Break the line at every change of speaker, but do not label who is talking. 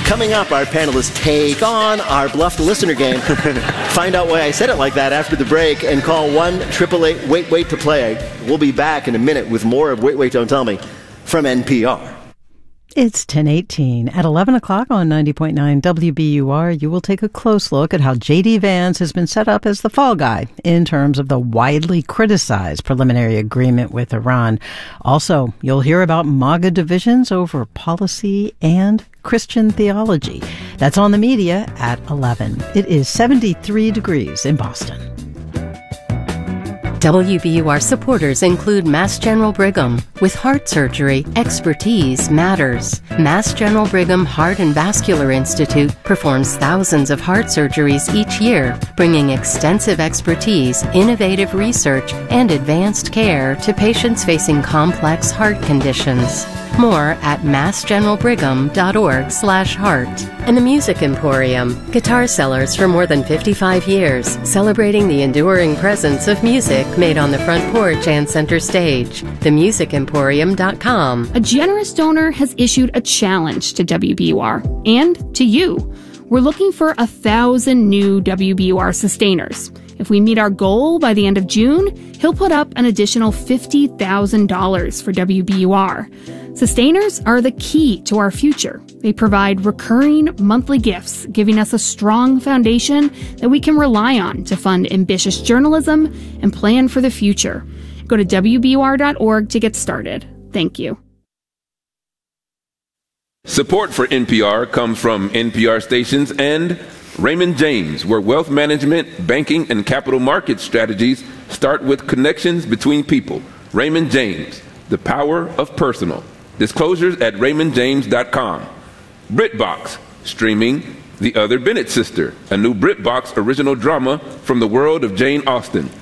Coming up, our panelists take on our Bluff the Listener game. Find out why I said it like that after the break and call 1-888-WAIT-WAIT to play. We'll be back in a minute with more of Wait, Wait, Don't Tell Me from NPR.
It's 10:18. At 11 o'clock on 90.9 WBUR, you will take a close look at how J.D. Vance has been set up as the fall guy in terms of the widely criticized preliminary agreement with Iran. Also, you'll hear about MAGA divisions over policy and Christian theology. That's on the media at 11. It is 73 degrees in Boston.
WBUR supporters include Mass General Brigham. With heart surgery, expertise matters. Mass General Brigham Heart and Vascular Institute performs thousands of heart surgeries each year, bringing extensive expertise, innovative research, and advanced care to patients facing complex heart conditions. More at massgeneralbrigham.org/heart. And the Music Emporium, guitar sellers for more than 55 years, celebrating the enduring presence of music made on the front porch and center stage. TheMusicEmporium.com.
A generous donor has issued a challenge to WBUR and to you. We're looking for 1,000 new WBUR sustainers. If we meet our goal by the end of June, he'll put up an additional $50,000 for WBUR. Sustainers are the key to our future. They provide recurring monthly gifts, giving us a strong foundation that we can rely on to fund ambitious journalism and plan for the future. Go to WBUR.org to get started. Thank you.
Support for NPR comes from NPR stations and Raymond James, where wealth management, banking, and capital market strategies start with connections between people. Raymond James, the power of personal. Disclosures at raymondjames.com. BritBox, streaming The Other Bennett Sister, a new BritBox original drama from the world of Jane Austen.